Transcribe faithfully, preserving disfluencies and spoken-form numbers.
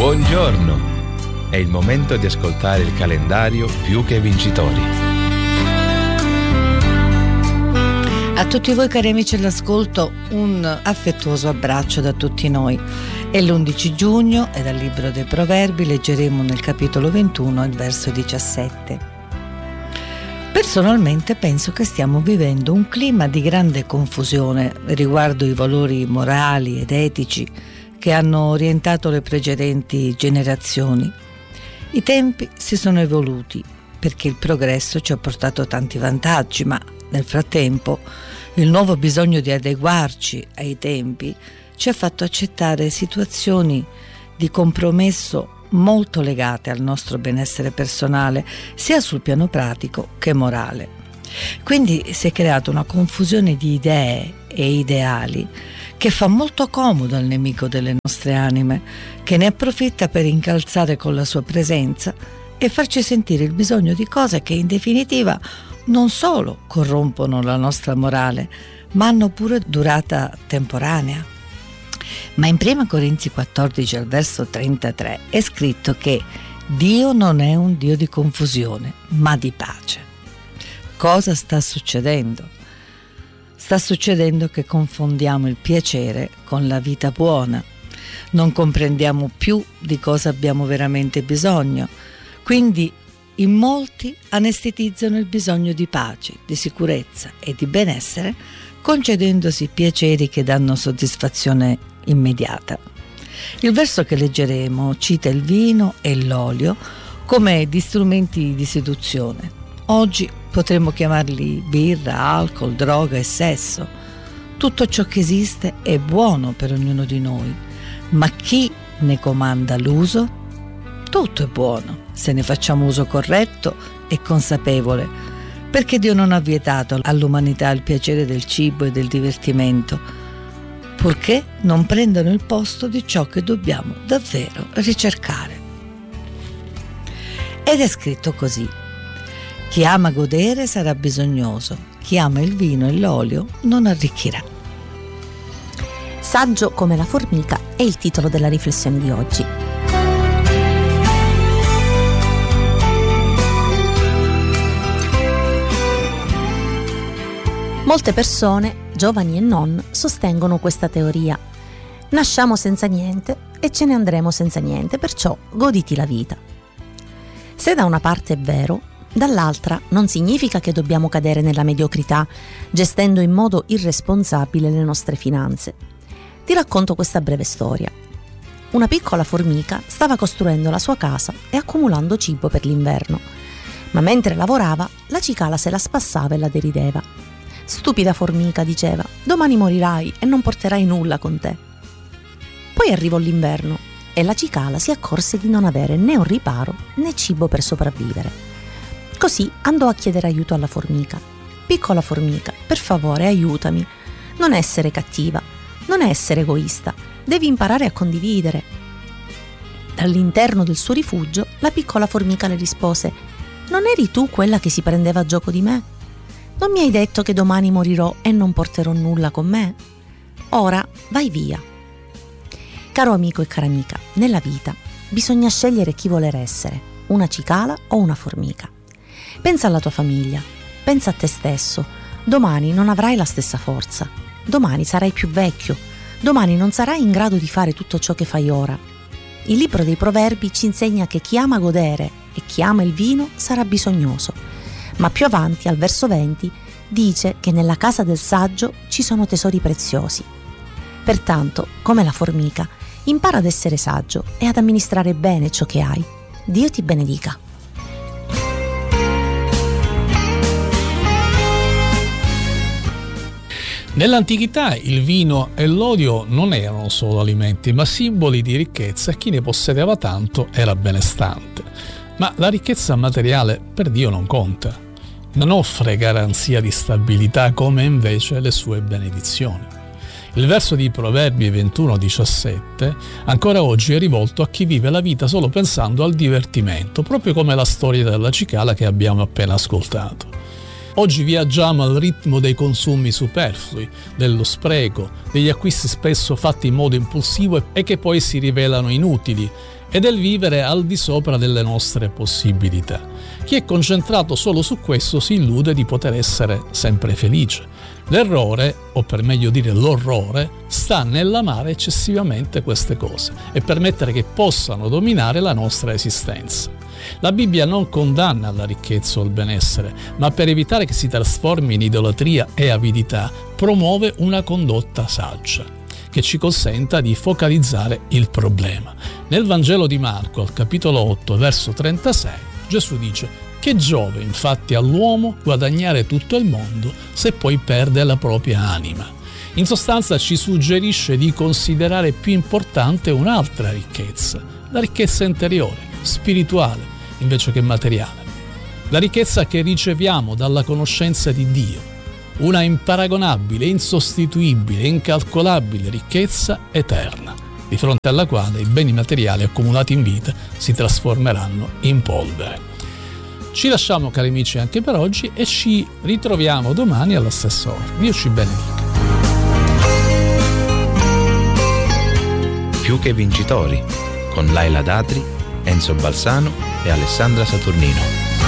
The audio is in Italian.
Buongiorno! È il momento di ascoltare il calendario Più che Vincitori. A tutti voi cari amici all'ascolto, un affettuoso abbraccio da tutti noi. È l'undici giugno e dal libro dei Proverbi leggeremo nel capitolo ventuno il verso diciassette. Personalmente penso che stiamo vivendo un clima di grande confusione riguardo i valori morali ed etici che hanno orientato le precedenti generazioni. I tempi si sono evoluti perché il progresso ci ha portato tanti vantaggi, ma nel frattempo il nuovo bisogno di adeguarci ai tempi ci ha fatto accettare situazioni di compromesso molto legate al nostro benessere personale, sia sul piano pratico che morale. Quindi si è creata una confusione di idee e ideali che fa molto comodo al nemico delle nostre anime, che ne approfitta per incalzare con la sua presenza e farci sentire il bisogno di cose che in definitiva non solo corrompono la nostra morale, ma hanno pure durata temporanea. Ma in prima Corinzi quattordici al verso trentatré è scritto che Dio non è un Dio di confusione, ma di pace. Cosa sta succedendo? Sta succedendo che confondiamo il piacere con la vita buona. Non comprendiamo più di cosa abbiamo veramente bisogno. Quindi in molti anestetizzano il bisogno di pace, di sicurezza e di benessere, concedendosi piaceri che danno soddisfazione immediata. Il verso che leggeremo cita il vino e l'olio come di strumenti di seduzione. Oggi potremmo chiamarli birra, alcol, droga e sesso. Tutto ciò che esiste è buono per ognuno di noi, ma chi ne comanda l'uso? Tutto è buono se ne facciamo uso corretto e consapevole, perché Dio non ha vietato all'umanità il piacere del cibo e del divertimento, purché non prendano il posto di ciò che dobbiamo davvero ricercare. Ed è scritto così: chi ama godere sarà bisognoso, chi ama il vino e l'olio non arricchirà. Saggio come la formica è il titolo della riflessione di oggi. Molte persone, giovani e non, sostengono questa teoria. Nasciamo senza niente e ce ne andremo senza niente, perciò goditi la vita. Se da una parte è vero, dall'altra non significa che dobbiamo cadere nella mediocrità, gestendo in modo irresponsabile le nostre finanze. Ti racconto questa breve storia. Una piccola formica stava costruendo la sua casa e accumulando cibo per l'inverno, ma mentre lavorava la cicala se la spassava e la derideva. Stupida formica, diceva, domani morirai e non porterai nulla con te. Poi arrivò l'inverno e la cicala si accorse di non avere né un riparo né cibo per sopravvivere. Così andò a chiedere aiuto alla formica. Piccola formica, per favore aiutami. Non essere cattiva, non essere egoista, devi imparare a condividere. Dall'interno del suo rifugio la piccola formica le rispose: non eri tu quella che si prendeva a gioco di me? Non mi hai detto che domani morirò e non porterò nulla con me? Ora vai via. Caro amico e cara amica, nella vita bisogna scegliere chi voler essere, una cicala o una formica. Pensa alla tua famiglia, pensa a te stesso. Domani non avrai la stessa forza, domani sarai più vecchio, domani non sarai in grado di fare tutto ciò che fai ora. Il libro dei Proverbi ci insegna che chi ama godere e chi ama il vino sarà bisognoso. Ma più avanti, al verso venti, dice che nella casa del saggio ci sono tesori preziosi. Pertanto, come la formica, impara ad essere saggio e ad amministrare bene ciò che hai. Dio ti benedica. Nell'antichità il vino e l'olio non erano solo alimenti, ma simboli di ricchezza, e chi ne possedeva tanto era benestante. Ma la ricchezza materiale per Dio non conta. Non offre garanzia di stabilità come invece le sue benedizioni. Il verso di Proverbi ventuno diciassette ancora oggi è rivolto a chi vive la vita solo pensando al divertimento, proprio come la storia della cicala che abbiamo appena ascoltato. Oggi viaggiamo al ritmo dei consumi superflui, dello spreco, degli acquisti spesso fatti in modo impulsivo e che poi si rivelano inutili, e del vivere al di sopra delle nostre possibilità. Chi è concentrato solo su questo si illude di poter essere sempre felice. L'errore, o per meglio dire l'orrore, sta nell'amare eccessivamente queste cose e permettere che possano dominare la nostra esistenza. La Bibbia non condanna la ricchezza o il benessere, ma per evitare che si trasformi in idolatria e avidità, promuove una condotta saggia che ci consenta di focalizzare il problema. Nel Vangelo di Marco, al capitolo otto, verso trentasei, Gesù dice: che giove infatti all'uomo guadagnare tutto il mondo se poi perde la propria anima. In sostanza ci suggerisce di considerare più importante un'altra ricchezza, la ricchezza interiore, spirituale, invece che materiale. La ricchezza che riceviamo dalla conoscenza di Dio, una imparagonabile, insostituibile, incalcolabile ricchezza eterna, di fronte alla quale i beni materiali accumulati in vita si trasformeranno in polvere. Ci lasciamo, cari amici, anche per oggi e ci ritroviamo domani alla stessa ora. Dio ci benedica. Più che vincitori, con Laila Datri, Enzo Balsano e Alessandra Saturnino.